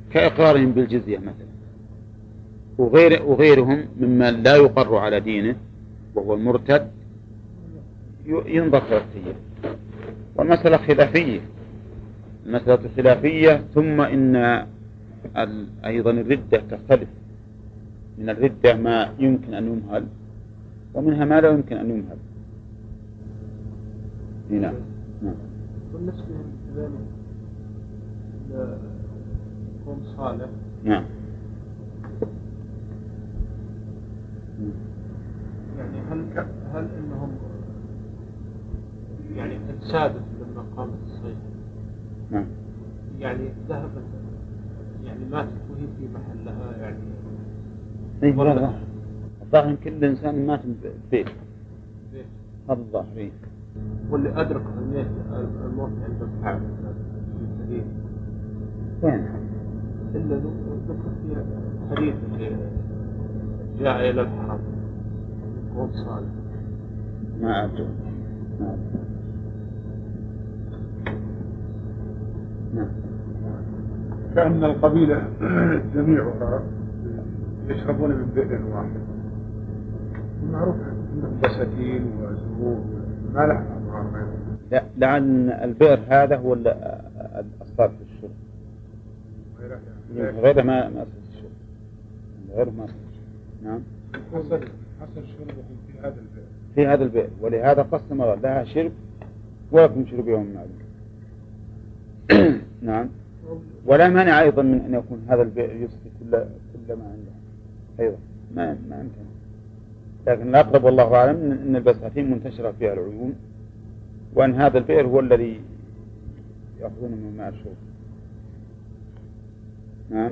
كإقرارهم بالجزية مثلا، وغيرهم ممن لا يقر على دينه وهو المرتد ينظر في الرتية. والمسألة خلافية، المسألة خلافية. ثم إن أيضا الردة تختلف، من الردة ما يمكن أن يمهل ومنها ما لا يمكن أن يمهل. نعم. بالنسبة لقوم صالح، نعم، يعني هل إنهم يعني السادس لما قامت الصيحة، نعم، يعني ذهبت يعني ماتت وهي في محلها، يعني الظاهر يمكن الإنسان مات ببيت هذا الظاهر. واللي أدرك الموت عند الحال وين؟ إلا ذكر فيها حديث اللي جاء إلى الحرم قوم صالح. ما أدري. نعم. كأن القبيلة جميعها يشربون من بئر واحد، معروف عندهم بساتين وزهور ما لها أضرار غيره. لا، لأن البئر هذا هو الأصل في الشرب، غيره ما أصل الشرب، غيره ما أصل الشرب. نعم، حصل شربهم في هذا البئر ولهذا قسم لها شرب ولكم شرب يوم معلوم. نعم. ولا مانع أيضا من أن يكون هذا البئر يسقي كل ما عنده أيضا، ما يمكن. لكن الأقرب والله أعلم أن البساتين منتشرة فيها العيون، وأن هذا البئر هو الذي يأخذون من ماء الشرب. نعم.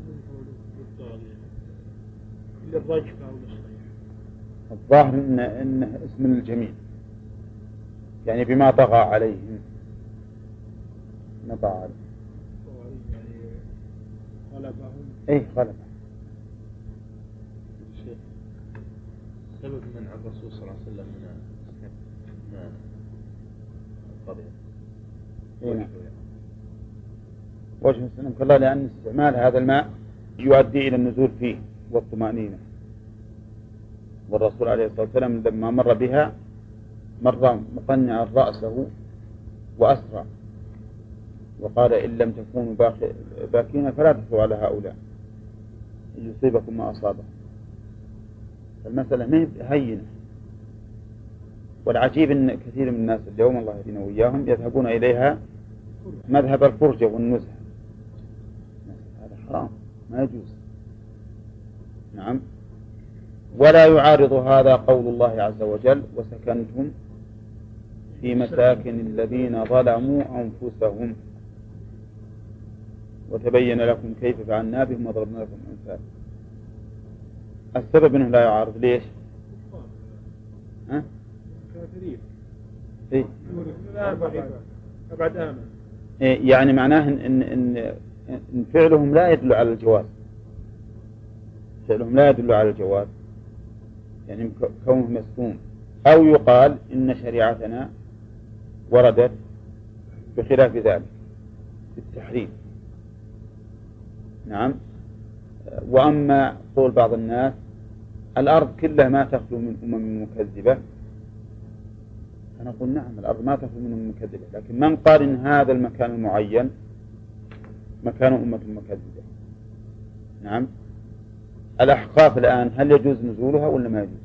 الظاهر إن اسم الجميع، يعني بما طغى عليهم نطع عليهم، يعني غلبهم. إيه غلبهم. سبب منع الرسول صلى الله عليه وسلم من القضية وجه السلام كالله، لأن استعمال هذا الماء يؤدي إلى النزول فيه والطمأنينة. والرسول عليه الصلاة والسلام لما مر بها مر مقنعا رأسه وأسرع، وقال إن لم تكونوا باكين فلا تدخلوا على هؤلاء يصيبكم ما أصابهم. المسألة ما هينة. والعجيب أن كثير من الناس اليوم الله يهدينا وإياهم يذهبون إليها مذهب الفرجة والنزهة. هذا حرام ما يجوز. نعم. ولا يعارض هذا قول الله عز وجل وسكنتم في مساكن الذين ظلموا أنفسهم وتبين لكم كيف فعلنا بهم وضربنا لكم أمثال. السبب أنه لا يعارض ليش؟ كافرين. إيه؟ أبعد آمن. يعني معناه إن فعلهم لا يدل على الجواز. فعلهم لا يدل على الجواز، يعني كونه مسكون. أو يقال إن شريعتنا وردت بخلاف ذلك في التحريم. نعم. وأما قول بعض الناس الأرض كلها ما تخلو من أمم مكذبة، فنقول نعم الأرض ما تخلو من أمم مكذبة، لكن من قال إن هذا المكان المعين مكان أمة مكذبة. نعم. الأحقاف الآن هل يجوز نزولها ولا ما يجوز؟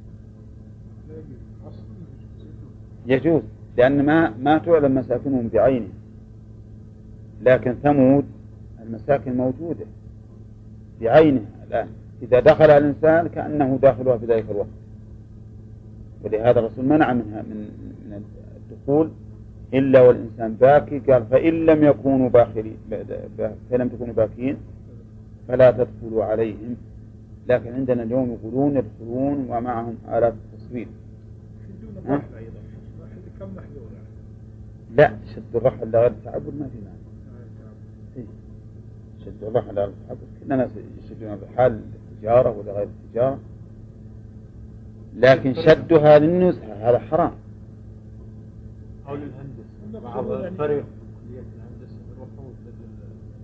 يجوز، لأن ما تعلم مساكنهم بعينها، لكن ثمود المساكن موجودة بعينها الآن، إذا دخل الإنسان كأنه داخلها في ذلك الوقت. ولهذا الرسول منع منها من الدخول إلا والإنسان باكي. قال فإن لم تكونوا باكين فلا تدخلوا عليهم. لكن عندنا اليوم يقولون يدخلون ومعهم آلات التصوير. لا، شد الرحل لغير التعبد ما في معنى. شد الرحل لغير التعبد كل الناس يشدون الرحال للتجارة ولا غير التجارة، لكن شدها للنزهة هذا حرام. أو للهندسة بعض الفريق